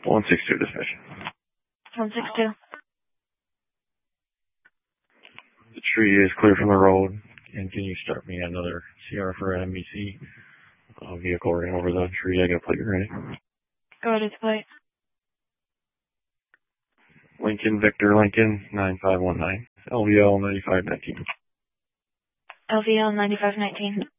162 dispatch. 162. The tree is clear from the road, and can you start me another CR for NBC? Vehicle ran over the tree. I got a plate ready. Go ahead with the plate. Lincoln, Victor Lincoln, 9519. LVL 9519. LVL 9519.